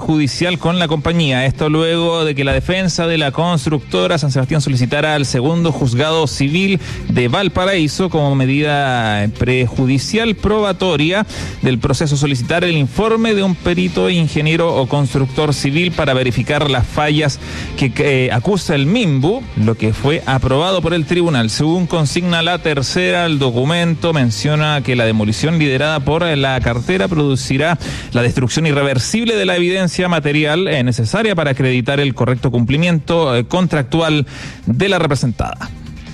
judicial con la compañía. Esto luego de que la defensa de la constructora San Sebastián solicitara al segundo juzgado civil de Valparaíso como medida prejudicial probatoria del proceso solicitar el informe de un perito, ingeniero o constructor civil para verificar las fallas que acusa el MIMBU, lo que fue aprobado por el tribunal. Según consigna la tercera, el documento menciona que la demolición liderada por la cartera producirá la destrucción irreversible de la evidencia material necesaria para acreditar el correcto cumplimiento contractual de la representada.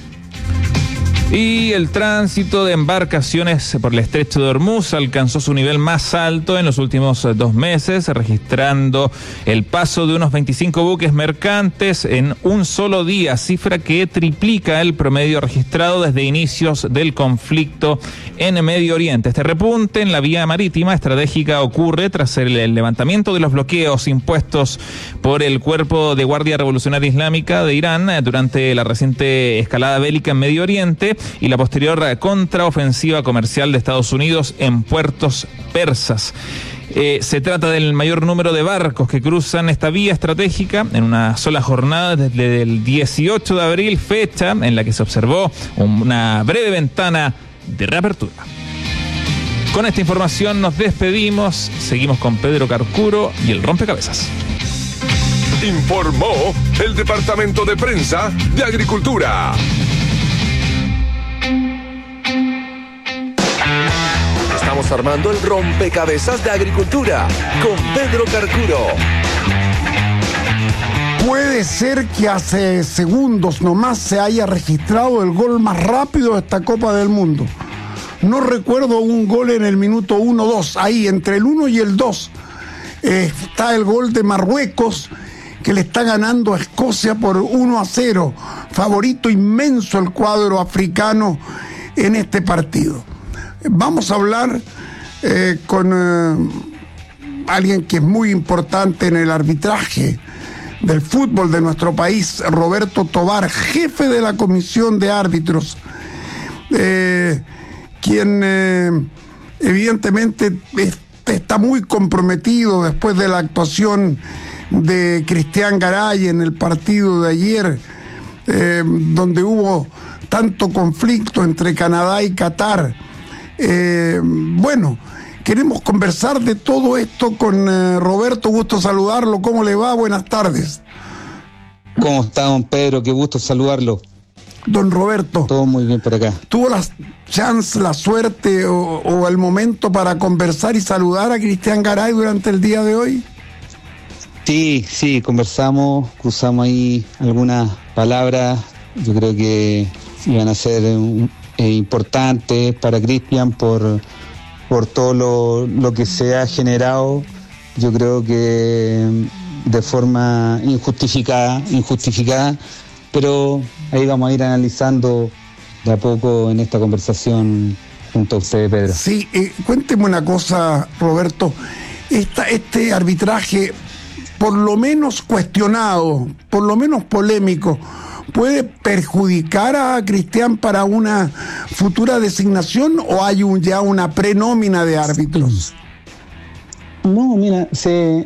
Y el tránsito de embarcaciones por el estrecho de Hormuz alcanzó su nivel más alto en los últimos 2 meses, registrando el paso de unos 25 buques mercantes en un solo día, cifra que triplica el promedio registrado desde inicios del conflicto en Medio Oriente. Este repunte en la vía marítima estratégica ocurre tras el levantamiento de los bloqueos impuestos por el Cuerpo de Guardia Revolucionaria Islámica de Irán durante la reciente escalada bélica en Medio Oriente y la posterior contraofensiva comercial de Estados Unidos en puertos persas. Se trata del mayor número de barcos que cruzan esta vía estratégica en una sola jornada desde el 18 de abril, fecha en la que se observó una breve ventana de reapertura. Con esta información nos despedimos, seguimos con Pedro Carcuro y el rompecabezas. Informó el Departamento de Prensa de Agricultura. Estamos armando el rompecabezas de Agricultura con Pedro Carcuro. Puede ser que hace segundos nomás se haya registrado el gol más rápido de esta Copa del Mundo. No recuerdo un gol en el minuto 1-2. Ahí, entre el 1 y el 2, está el gol de Marruecos, que le está ganando a Escocia por 1-0. Favorito inmenso el cuadro africano en este partido. Vamos a hablar con alguien que es muy importante en el arbitraje del fútbol de nuestro país, Roberto Tobar, jefe de la Comisión de Árbitros, quien evidentemente está muy comprometido después de la actuación de Cristian Garay en el partido de ayer, donde hubo tanto conflicto entre Canadá y Qatar. Bueno, queremos conversar de todo esto con Roberto. Gusto saludarlo. ¿Cómo le va? Buenas tardes. ¿Cómo está, don Pedro? Qué gusto saludarlo. Don Roberto. Todo muy bien por acá. ¿Tuvo la chance, la suerte o el momento para conversar y saludar a Cristian Garay durante el día de hoy? Sí, conversamos, cruzamos ahí algunas palabras. Yo creo que iban a ser importantes para Cristian por todo lo que se ha generado. Yo creo que de forma injustificada, pero ahí vamos a ir analizando de a poco en esta conversación junto a usted, Pedro. Sí, cuénteme una cosa, Roberto. Este arbitraje, por lo menos cuestionado, por lo menos polémico, ¿puede perjudicar a Cristian para una futura designación o hay ya una prenómina de árbitros? No, mira, se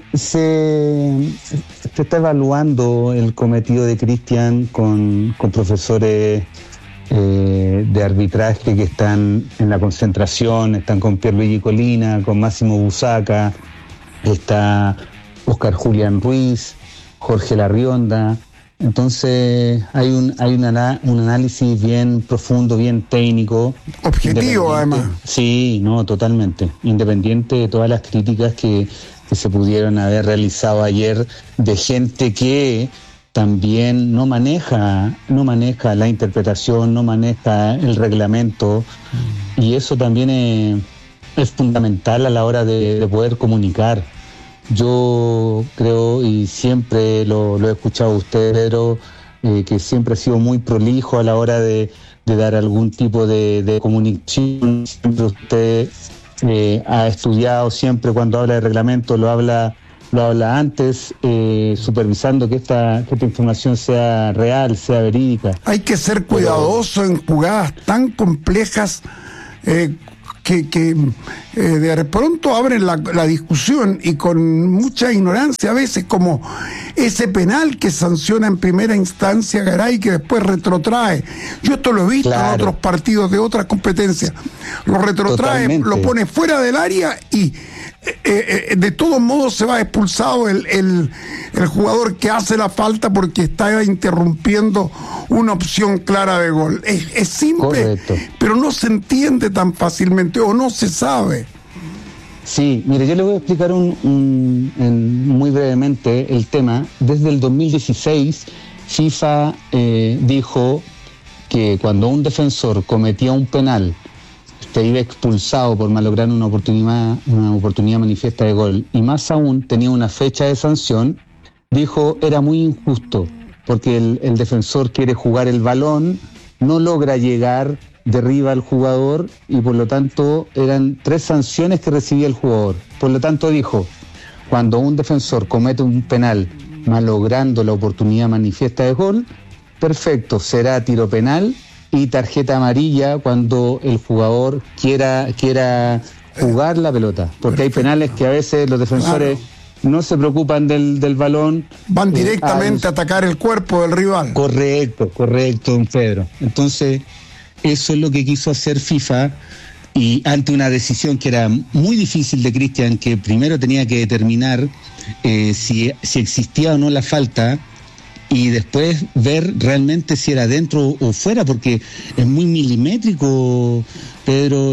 está evaluando el cometido de Cristian con profesores de arbitraje que están en la concentración, están con Pierluigi Colina, con Máximo Busaca, está Oscar Julián Ruiz, Jorge Larrionda. Entonces hay un análisis bien profundo, bien técnico. Objetivo, además. Sí, no, totalmente. Independiente de todas las críticas que se pudieron haber realizado ayer de gente que también no maneja la interpretación, no maneja el reglamento, y eso también es fundamental a la hora de poder comunicar. Yo creo, y siempre lo he escuchado a usted, Pedro, que siempre ha sido muy prolijo a la hora de dar algún tipo de comunicación. Siempre usted ha estudiado, siempre cuando habla de reglamento lo habla antes, supervisando que esta información sea real, sea verídica. Hay que ser cuidadoso en jugadas tan complejas de pronto abren la discusión y con mucha ignorancia a veces, como ese penal que sanciona en primera instancia Garay, que después retrotrae. Yo esto lo he visto en otros partidos de otras competencias. Lo retrotrae, totalmente. Lo pone fuera del área y de todos modos se va expulsado el jugador que hace la falta porque está interrumpiendo una opción clara de gol. Es simple, correcto, pero no se entiende tan fácilmente o no se sabe. Sí, mire, yo le voy a explicar muy brevemente el tema. Desde el 2016, FIFA dijo que cuando un defensor cometía un penal, se iba expulsado por malograr una oportunidad manifiesta de gol, y más aún tenía una fecha de sanción, dijo era muy injusto, porque el defensor quiere jugar el balón, no logra llegar, derriba al jugador, y por lo tanto eran 3 sanciones que recibía el jugador. Por lo tanto dijo, cuando un defensor comete un penal malogrando la oportunidad manifiesta de gol, perfecto, será tiro penal y tarjeta amarilla cuando el jugador quiera jugar la pelota, porque hay penales que a veces los defensores no se preocupan del balón, van directamente a atacar el cuerpo del rival. Correcto, don Pedro. Entonces eso es lo que quiso hacer FIFA, y ante una decisión que era muy difícil de Cristian, que primero tenía que determinar si existía o no la falta, y después ver realmente si era dentro o fuera, porque es muy milimétrico, Pedro,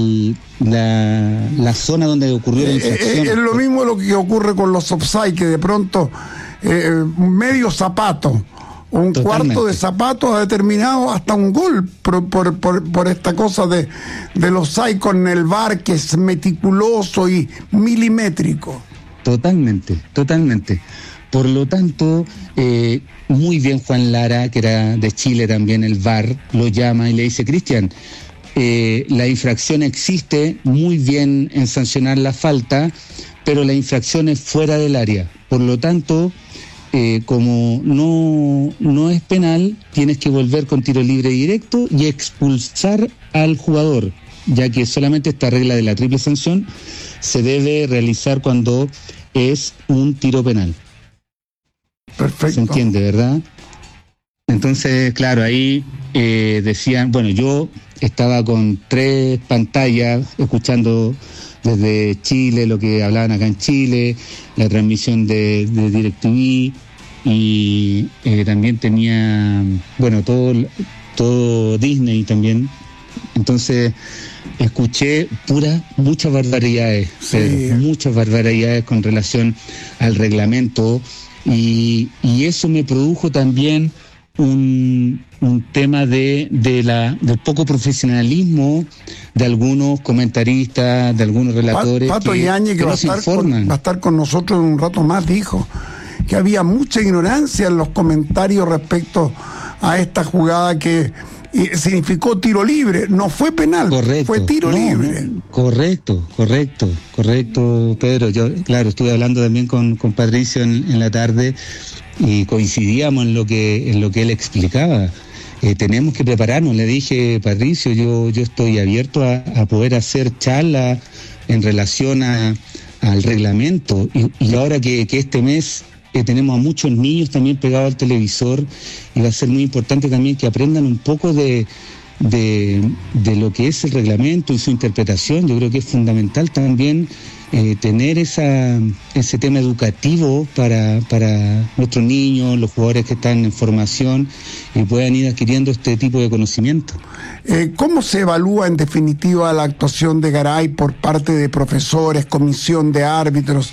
la zona donde ocurrió la infracción. Es lo mismo lo que ocurre con los offside, que de pronto medio zapato, un cuarto de zapato ha determinado hasta un gol por esta cosa de los offside con el VAR, que es meticuloso y milimétrico. Totalmente. Por lo tanto, muy bien Juan Lara, que era de Chile también, el VAR, lo llama y le dice, Cristian, la infracción existe, muy bien en sancionar la falta, pero la infracción es fuera del área. Por lo tanto, como no es penal, tienes que volver con tiro libre directo y expulsar al jugador, ya que solamente esta regla de la triple sanción se debe realizar cuando es un tiro penal. Perfecto. ¿Se entiende, verdad? Entonces, claro, ahí decían, bueno, yo estaba con 3 pantallas escuchando desde Chile lo que hablaban acá en Chile, la transmisión de DirecTV, y también tenía, bueno, todo Disney también. Entonces escuché muchas barbaridades, sí, muchas barbaridades con relación al reglamento, y eso me produjo también un tema del poco profesionalismo de algunos comentaristas, de algunos relatores. Pato Yáñez, que va a estar con nosotros en un rato más, dijo que había mucha ignorancia en los comentarios respecto a esta jugada que significó tiro libre. No fue penal, correcto, fue tiro libre. Correcto, Pedro. Yo, claro, estuve hablando también con Patricio en la tarde, y coincidíamos en lo que él explicaba. Tenemos que prepararnos, le dije, Patricio, yo estoy abierto a poder hacer charlas en relación al reglamento, y ahora que este mes tenemos a muchos niños también pegados al televisor, y va a ser muy importante también que aprendan un poco de lo que es el reglamento y su interpretación. Yo creo que es fundamental también tener ese tema educativo para nuestros niños, los jugadores que están en formación, y puedan ir adquiriendo este tipo de conocimiento. ¿Cómo se evalúa en definitiva la actuación de Garay por parte de profesores, comisión de árbitros?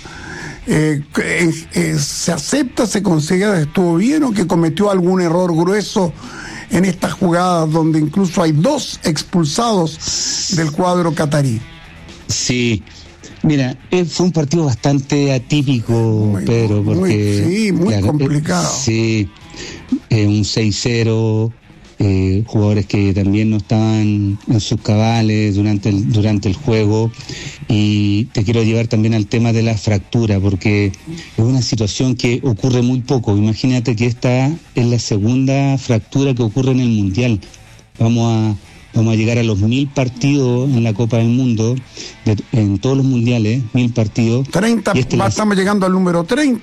¿Se acepta, se considera que estuvo bien, o que cometió algún error grueso en estas jugadas donde incluso hay 2 expulsados del cuadro catarí? Sí, mira, fue un partido bastante atípico, Pedro, porque muy complicado. Sí, un 6-0, jugadores que también no estaban en sus cabales durante el juego. Y te quiero llevar también al tema de la fractura, porque es una situación que ocurre muy poco. Imagínate que esta es la segunda fractura que ocurre en el Mundial. Vamos Vamos a llegar a los 1000 partidos en la Copa del Mundo, en todos los mundiales, 1000 partidos. 30, estamos llegando al número 30.